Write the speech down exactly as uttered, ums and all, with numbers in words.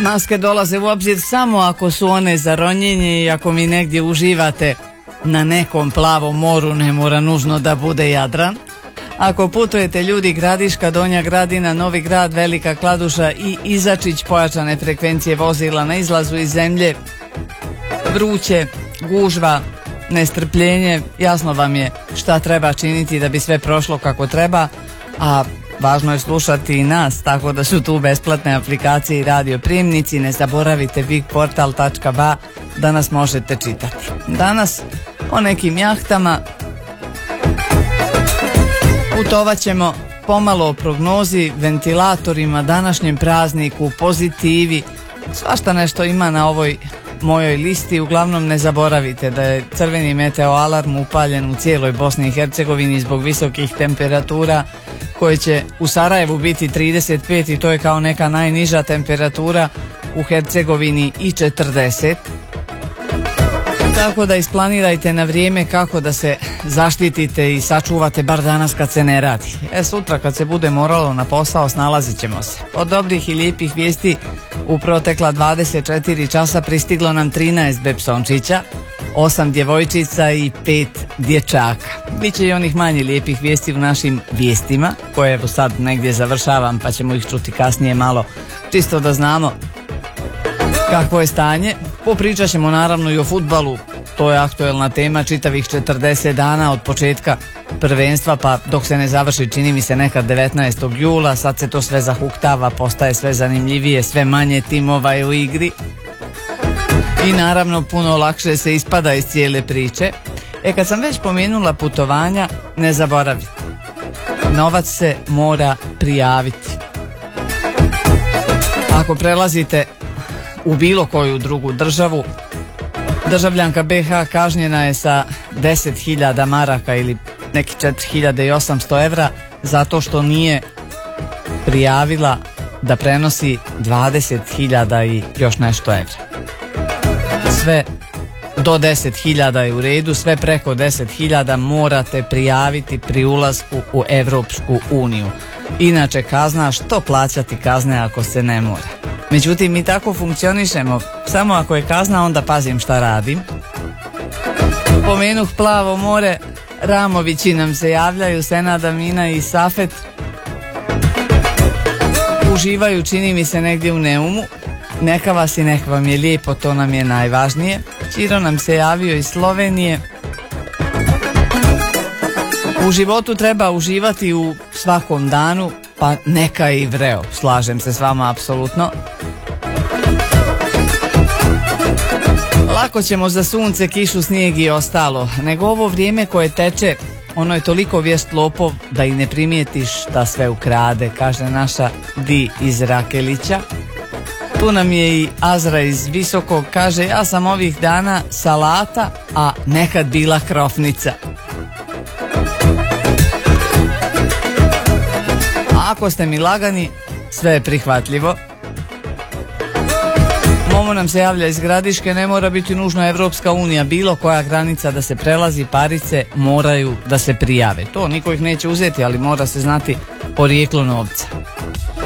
Maske dolaze u obzir samo ako su one za ronjenje i ako vi negdje uživate na nekom plavom moru, ne mora nužno da bude Jadran. Ako putujete ljudi Gradiška, Donja Gradina, Novi Grad, Velika Kladuša i Izačić, pojačane frekvencije vozila na izlazu iz zemlje, vruće, gužva, nestrpljenje, jasno vam je šta treba činiti da bi sve prošlo kako treba, a važno je slušati i nas, tako da su tu besplatne aplikacije i radioprijemnici. Ne zaboravite big portal tačka ba da nas možete čitati. Danas o nekim jahtama, putovat ćemo pomalo o prognozi, ventilatorima, današnjem prazniku, pozitivi, svašta nešto ima na ovoj mojoj listi. Uglavnom ne zaboravite da je crveni meteo alarm upaljen u cijeloj Bosni i Hercegovini zbog visokih temperatura koje će u Sarajevu biti trideset pet i to je kao neka najniža temperatura, u Hercegovini i četrdeset. Tako da isplanirajte na vrijeme kako da se zaštitite i sačuvate bar danas kad se ne radi. E sutra kad se bude moralo na posao snalazit ćemo se. Od dobrih i lijepih vijesti u protekla dvadeset četiri časa pristiglo nam trinaest bepsončića, osam djevojčica i pet dječaka. Biće i onih manje lijepih vijesti u našim vijestima, koje evo sad negdje završavam pa ćemo ih čuti kasnije malo, čisto da znamo kakvo je stanje. Popričat ćemo naravno i o fudbalu, to je aktuelna tema čitavih četrdeset dana od početka prvenstva pa dok se ne završi, čini mi se nekad devetnaestog jula, sad se to sve zahuktava, postaje sve zanimljivije, sve manje timova je u igri i naravno puno lakše se ispada iz cijele priče. E kad sam već pomenula putovanja, ne zaboravite, novac se mora prijaviti. Ako prelazite u bilo koju drugu državu, državljanka be ha kažnjena je sa deset hiljada maraka ili neki četiri hiljade osamsto evra zato što nije prijavila da prenosi dvadeset hiljada i još nešto evra. Sve do deset hiljada je u redu, sve preko deset hiljada morate prijaviti pri ulasku u Evropsku uniju. Inače kazna, što plaćati kazne ako se ne mora. Međutim, mi tako funkcionišemo, samo ako je kazna onda pazim šta radim. Pomenuh plavo more, Ramovići nam se javljaju, Senada, Mina i Safet. Uživaju, čini mi se, negdje u Neumu. Neka vas i neka vam je lijepo, to nam je najvažnije. Čiro nam se javio iz Slovenije. U životu treba uživati u svakom danu, pa neka i vreo, slažem se s vama apsolutno. Lako ćemo za sunce, kišu, snijeg i ostalo, nego ovo vrijeme koje teče, ono je toliko vješt lopov da i ne primijetiš da sve ukrade, kaže naša Di iz Rakelića. Tu nam je i Azra iz Visokog, kaže ja sam ovih dana salata, a nekad bila krofnica. Ako ste mi lagani, sve je prihvatljivo. Momo nam se javlja iz Gradiške, ne mora biti nužno Evropska unija, bilo koja granica da se prelazi, parice moraju da se prijave. To niko ih neće uzeti, ali mora se znati porijeklo novca.